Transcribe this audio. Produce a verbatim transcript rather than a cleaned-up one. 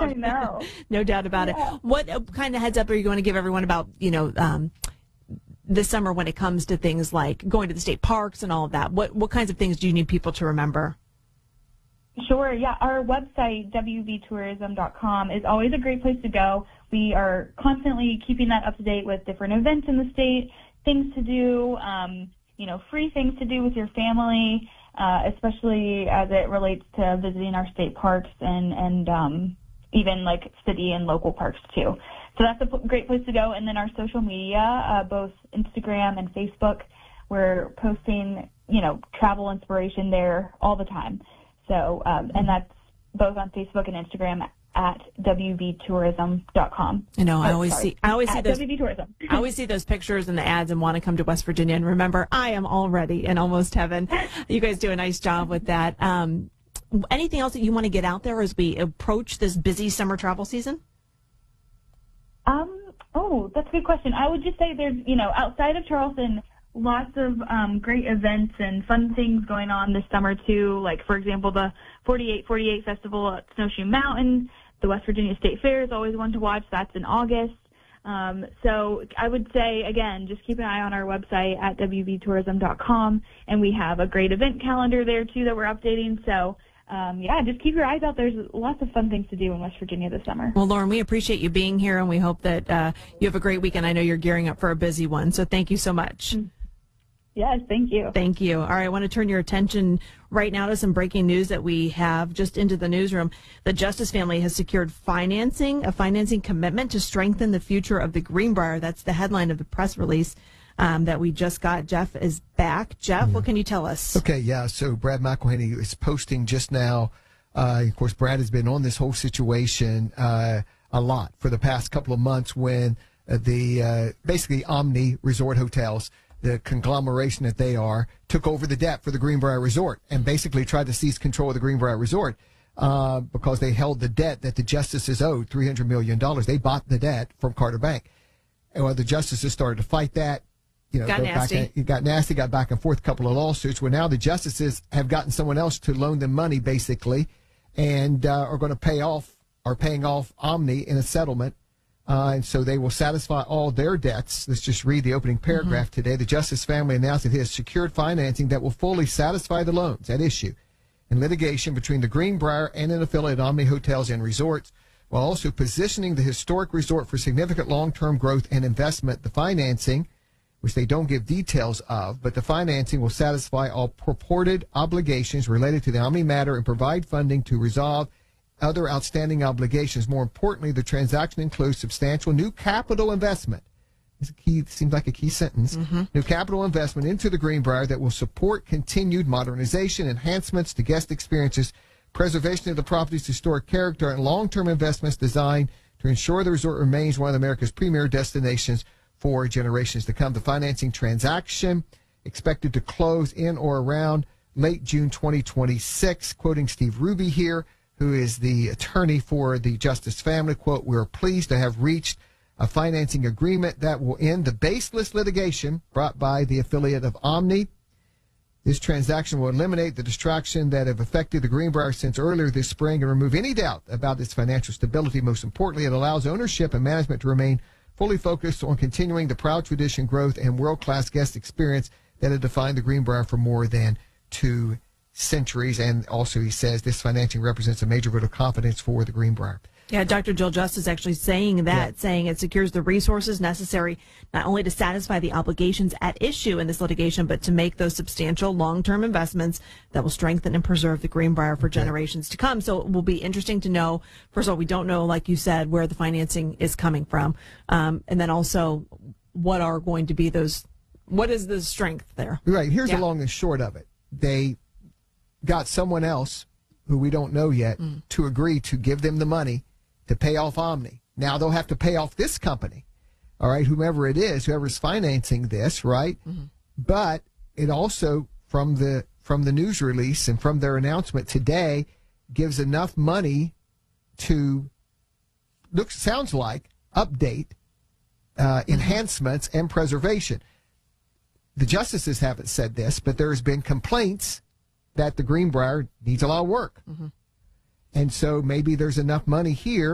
I know. No doubt about Yeah. it. What kind of heads up are you going to give everyone about, you know, um, this summer when it comes to things like going to the state parks and all of that? What what kinds of things do you need people to remember? Sure, yeah. Our website, w v tourism dot com, is always a great place to go. We are constantly keeping that up to date with different events in the state, things to do, um, you know, free things to do with your family, uh, especially as it relates to visiting our state parks and, and um, even like city and local parks too. So that's a p- great place to go. And then our social media, uh, both Instagram and Facebook, we're posting, you know, travel inspiration there all the time. So, um, and that's both on Facebook and Instagram at w v tourism dot com. I know, I Oh, always sorry. see, I always see At those, W V Tourism. I always see those pictures and the ads and want to come to West Virginia. And remember, I am already in almost heaven. You guys do a nice job with that. Um, anything else that you want to get out there as we approach this busy summer travel season? Um, oh, that's a good question. I would just say there's, you know, outside of Charleston, lots of um, great events and fun things going on this summer too. Like, for example, the forty-eight forty-eight Festival at Snowshoe Mountain. The West Virginia State Fair is always one to watch. That's in August. Um, so I would say, again, just keep an eye on our website at w v tourism dot com, and we have a great event calendar there too that we're updating. So Um, yeah, just keep your eyes out. There's lots of fun things to do in West Virginia this summer. Well, Lauren, we appreciate you being here, and we hope that uh, you have a great weekend. I know you're gearing up for a busy one, so thank you so much. Yes, thank you. Thank you. All right, I want to turn your attention right now to some breaking news that we have just into the newsroom. The Justice family has secured financing, a financing commitment to strengthen the future of the Greenbrier. That's the headline of the press release um, that we just got. Jeff is back. Jeff, what can you tell us? Okay, yeah, so Brad McElhaney is posting just now. Uh, of course, Brad has been on this whole situation uh, a lot for the past couple of months when uh, the uh, basically Omni Resort Hotels, the conglomeration that they are, took over the debt for the Greenbrier Resort and basically tried to seize control of the Greenbrier Resort uh, because they held the debt that the justices owed, three hundred million dollars. They bought the debt from Carter Bank. And well, the justices started to fight that. You know, got nasty. Back, it got nasty, got back and forth, a couple of lawsuits where now the justices have gotten someone else to loan them money, basically, and uh, are going to pay off, are paying off Omni in a settlement. Uh, and so they will satisfy all their debts. Let's just read the opening paragraph mm-hmm. today. The Justice family announced that it has secured financing that will fully satisfy the loans at issue in litigation between the Greenbrier and an affiliate Omni Hotels and Resorts, while also positioning the historic resort for significant long-term growth and investment. The financing, which they don't give details of, but the financing will satisfy all purported obligations related to the Omni matter and provide funding to resolve other outstanding obligations. More importantly, the transaction includes substantial new capital investment. This key, seems like a key sentence. Mm-hmm. New capital investment into the Greenbrier that will support continued modernization, enhancements to guest experiences, preservation of the property's historic character, and long-term investments designed to ensure the resort remains one of America's premier destinations for generations to come. The financing transaction expected to close in or around late June twenty twenty-six. Quoting Steve Ruby here, who is the attorney for the Justice family, quote, "We're pleased to have reached a financing agreement that will end the baseless litigation brought by the affiliate of Omni. This transaction will eliminate the distraction that have affected the Greenbrier since earlier this spring and remove any doubt about its financial stability. Most importantly, it allows ownership and management to remain fully focused on continuing the proud tradition, growth, and world-class guest experience that have defined the Greenbrier for more than two centuries." And also, he says this financing represents a major vote of confidence for the Greenbrier. Yeah, Doctor Jill Justice actually saying that, yeah. saying it secures the resources necessary not only to satisfy the obligations at issue in this litigation, but to make those substantial long-term investments that will strengthen and preserve the Greenbrier for okay. generations to come. So it will be interesting to know. First of all, we don't know, like you said, where the financing is coming from. Um, and then also what are going to be those, what is the strength there? Right. Here's yeah. the long and short of it. They got someone else who we don't know yet mm. to agree to give them the money to pay off Omni. Now they'll have to pay off this company, all right, whomever it is, whoever's financing this, right? Mm-hmm. But it also, from the from the news release and from their announcement today, gives enough money to, looks sounds like, update, uh, mm-hmm. enhancements, and preservation. The justices haven't said this, but there has been complaints that the Greenbrier needs a lot of work. Mm-hmm. And so maybe there's enough money here